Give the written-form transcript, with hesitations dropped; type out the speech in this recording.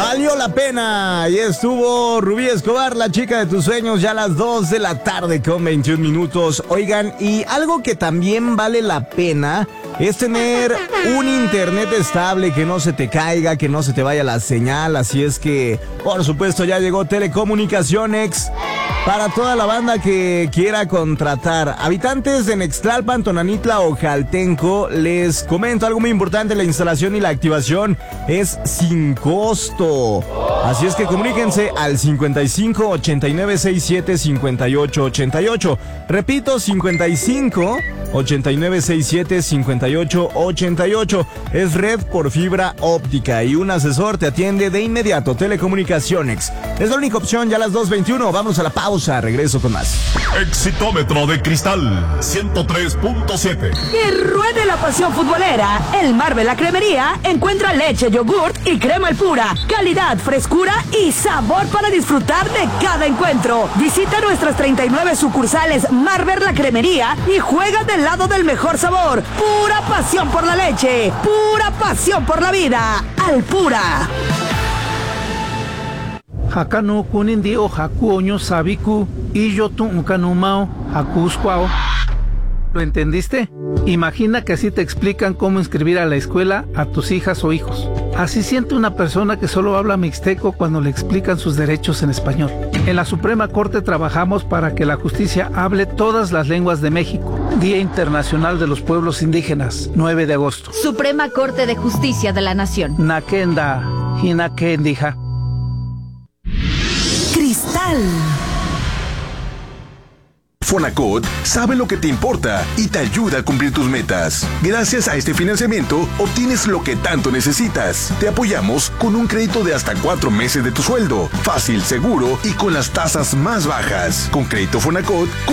Valió la pena. Y estuvo Rubí Escobar, la chica de tus sueños, ya a las 2 de la tarde con 21 minutos. Oigan, y algo que también vale la pena es tener un internet estable, que no se te caiga, que no se te vaya la señal. Así es que, por supuesto, ya llegó Telecomunicaciones para toda la banda que quiera contratar. Habitantes de Nextlalpan, Tonanitla o Jaltenco, les comento algo muy importante: la instalación y la activación es sin costo. Así es que comuníquense al 55 89 67 58 88. Repito, 55 89 67 58 88. Es red por fibra óptica y un asesor te atiende de inmediato. Telecomunicaciones es la única opción. Ya a las 2:21. Vamos a la pausa. Regreso con más. Exitómetro de cristal 103.7. Que ruede la pasión futbolera. El Marvel La Cremería encuentra leche, yogurt y crema El Pura. Calidad, frescura y sabor para disfrutar de cada encuentro. Visita nuestras 39 sucursales Marvel La Cremería y juega del lado del mejor sabor. Pura pasión por la leche. Pura pasión por la vida. Al Pura. Hakano kunindi o haku oño sabiku y yo tu unkanumao hakuskwao. ¿Lo entendiste? Imagina que así te explican cómo inscribir a la escuela a tus hijas o hijos. Así siente una persona que solo habla mixteco cuando le explican sus derechos en español. En la Suprema Corte trabajamos para que la justicia hable todas las lenguas de México. Día Internacional de los Pueblos Indígenas, 9 de agosto. Suprema Corte de Justicia de la Nación. Nakenda, hinakendija. Cristal. Fonacot sabe lo que te importa y te ayuda a cumplir tus metas. Gracias a este financiamiento, obtienes lo que tanto necesitas. Te apoyamos con un crédito de hasta 4 meses de tu sueldo. Fácil, seguro y con las tasas más bajas. Con Crédito Fonacot,